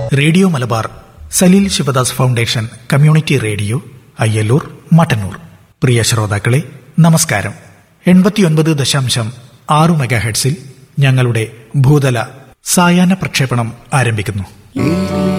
Radio Malabar Saleel Sivadas foundation community radio Ayyallur Mattannur. പ്രിയ ശ്രോതാക്കളെ, നമസ്കാരം. 89.6 മെഗാഹെർട്സിൽ ഞങ്ങളുടെ ഭൂതല സായാഹ്ന പ്രക്ഷേപണം ആരംഭിക്കുന്നു.